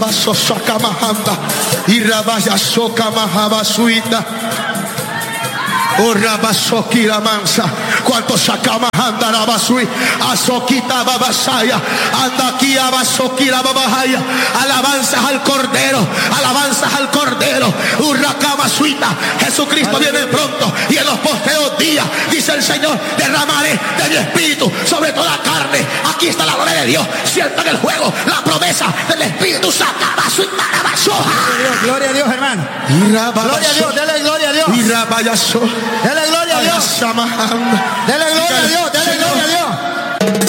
Baso sakamahanda y rabaya sokamahaba-suita. Oh rabasoki la mansa. Cuanto sakamahanda rabasui. Asokita babasaya. Anda aquí abasoki la babahaya. Alabanzas al Cordero. Alabanzas al Cordero. Urrakamasuita. Jesucristo viene pronto. Y en los postreros días, dice el Señor, derramaré de mi espíritu sobre toda carne. Aquí está la gloria de Dios. Siento en el juego la promesa del Espíritu. Sakamasuita rabasoja. Gloria a Dios, hermano. Gloria a Dios, dele gloria a Dios. Y rabayaso. Dele gloria a Dios. Dele gloria a Dios, dele gloria a Dios.